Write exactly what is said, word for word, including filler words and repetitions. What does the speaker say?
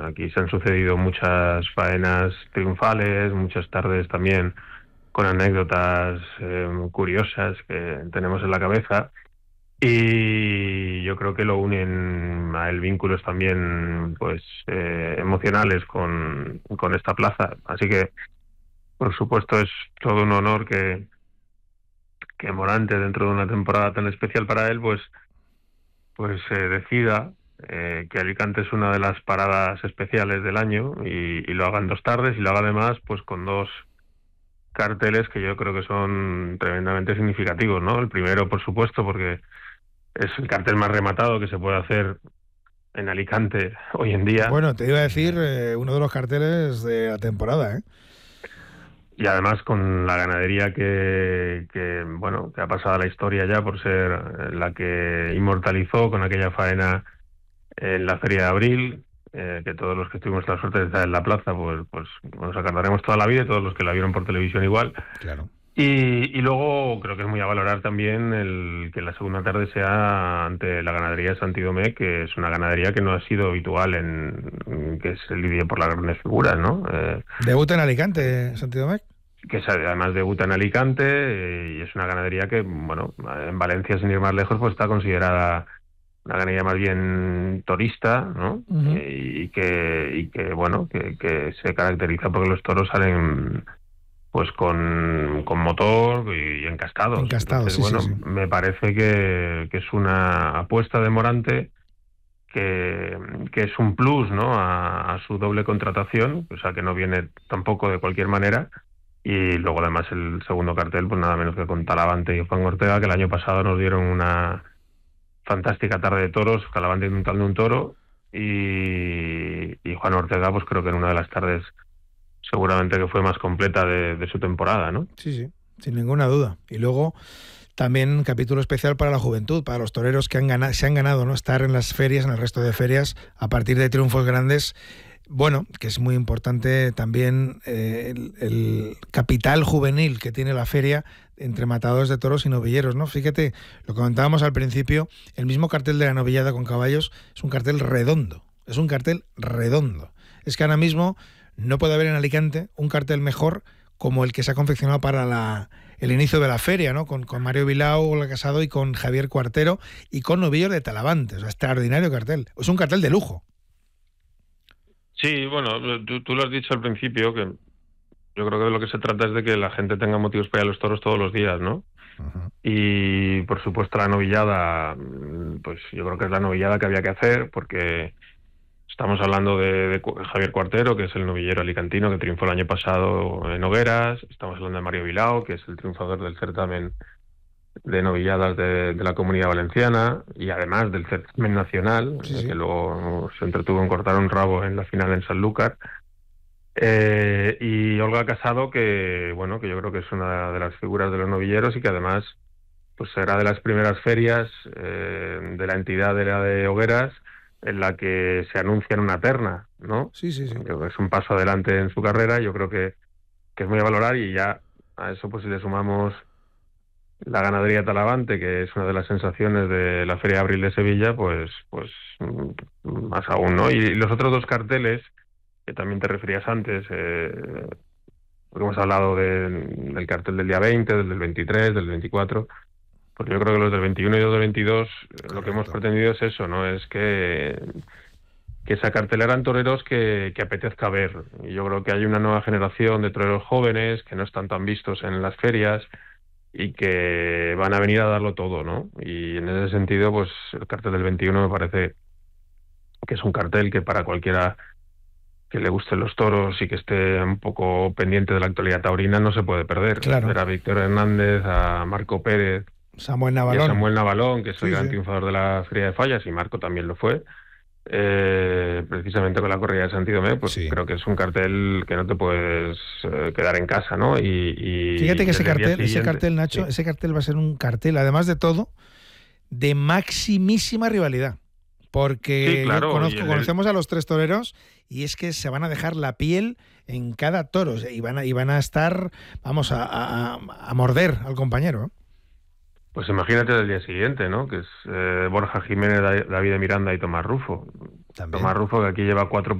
aquí se han sucedido muchas faenas triunfales, muchas tardes también con anécdotas eh, curiosas que tenemos en la cabeza, y yo creo que lo unen a él vínculos también pues eh, emocionales con, con esta plaza. Así que, por supuesto, es todo un honor que, que Morante, dentro de una temporada tan especial para él, pues, pues eh, decida eh, que Alicante es una de las paradas especiales del año, y, y lo haga en dos tardes, y lo haga además pues con dos carteles que yo creo que son tremendamente significativos, ¿no? El primero, por supuesto, porque es el cartel más rematado que se puede hacer en Alicante hoy en día. Bueno, te iba a decir eh, uno de los carteles de la temporada, ¿eh? Y además con la ganadería que, que, bueno, que ha pasado a la historia ya por ser la que inmortalizó con aquella faena en la Feria de Abril, eh, que todos los que tuvimos la suerte de estar en la plaza, pues, pues nos acordaremos toda la vida, y todos los que la vieron por televisión igual. Claro. Y, y luego creo que es muy a valorar también el que la segunda tarde sea ante la ganadería de Santidomé, que es una ganadería que no ha sido habitual en, en que se lidie por las grandes figuras, ¿no? Eh, ¿Debuta en Alicante, Santidomé? que además debuta en Alicante, eh, y es una ganadería que, bueno, en Valencia, sin ir más lejos, pues está considerada una ganadería más bien torista, ¿no? Uh-huh. Eh, y que, y que bueno, que, que se caracteriza porque los toros salen pues con, con motor y encastados. Encastados, Entonces, sí, bueno, sí, sí. me parece que, que es una apuesta de Morante que, que es un plus, ¿no? A, a su doble contratación, o sea, que no viene tampoco de cualquier manera. Y luego además el segundo cartel, pues nada menos que con Talavante y Juan Ortega, que el año pasado nos dieron una fantástica tarde de toros, Talavante montando un toro, y, y Juan Ortega, pues creo que en una de las tardes seguramente que fue más completa de, de su temporada, ¿no? Sí, sí, sin ninguna duda. Y luego también un capítulo especial para la juventud, para los toreros que han ganado, se han ganado, ¿no?, estar en las ferias, en el resto de ferias, a partir de triunfos grandes. Bueno, que es muy importante también eh, el, el capital juvenil que tiene la feria entre matadores de toros y novilleros, ¿no? Fíjate, lo comentábamos al principio, el mismo cartel de la novillada con caballos es un cartel redondo, es un cartel redondo. Es que ahora mismo no puede haber en Alicante un cartel mejor como el que se ha confeccionado para la, el inicio de la feria, ¿no? Con, con Mario Bilao, Olga Casado y con Javier Cuartero y con novillos de Talavante. O sea, extraordinario cartel. Es un cartel de lujo. Sí, bueno, tú, tú lo has dicho al principio, que yo creo que de lo que se trata es de que la gente tenga motivos para ir a los toros todos los días, ¿no? Uh-huh. Y por supuesto la novillada, pues yo creo que es la novillada que había que hacer, porque estamos hablando de, de Javier Cuartero, que es el novillero alicantino que triunfó el año pasado en Hogueras. Estamos hablando de Mario Bilao, que es el triunfador del certamen de novilladas de, de la Comunidad Valenciana, y además del certamen nacional, sí, sí. que luego se entretuvo en cortar un rabo en la final en Sanlúcar. Eh, y Olga Casado, que bueno, que yo creo que es una de las figuras de los novilleros, y que además pues será de las primeras ferias eh, de la entidad de la de Hogueras en la que se anuncia en una terna, ¿no? Sí, sí, sí. Creo que es un paso adelante en su carrera. Yo creo que, que es muy a valorar, y ya a eso pues si le sumamos la ganadería Talavante, que es una de las sensaciones de la Feria de Abril de Sevilla, pues pues más aún, ¿no? Y los otros dos carteles, que también te referías antes, eh, porque hemos hablado de, del cartel del día veinte, del del veintitrés, del veinticuatro, porque yo creo que los del veintiuno y los del veintidós, correcto, lo que hemos pretendido es eso, ¿no? Es que, que esa cartelera en toreros que, que apetezca ver. Y yo creo que hay una nueva generación de toreros jóvenes que no están tan vistos en las ferias y que van a venir a darlo todo, ¿no? Y en ese sentido, pues el cartel del veintiuno me parece que es un cartel que para cualquiera que le gusten los toros y que esté un poco pendiente de la actualidad taurina no se puede perder. Claro. Ver a Víctor Hernández, a Marco Pérez, Samuel Navalón, y a Samuel Navalón, que es el sí, gran sí. triunfador de la Feria de Fallas, y Marco también lo fue, eh, precisamente con la corrida de Santidomé, pues sí. Creo que es un cartel que no te puedes eh, quedar en casa, ¿no? Y, y fíjate que ese cartel, siguiente, ese cartel, Nacho, sí. ese cartel va a ser un cartel, además de todo, de maximísima rivalidad. Porque sí, claro, yo conozco, el... conocemos a los tres toreros y es que se van a dejar la piel en cada toro y van a, y van a estar, vamos, a, a, a morder al compañero, ¿eh? Pues imagínate del día siguiente, ¿no? Que es eh, Borja Jiménez, David Miranda y Tomás Rufo. También. Tomás Rufo, que aquí lleva cuatro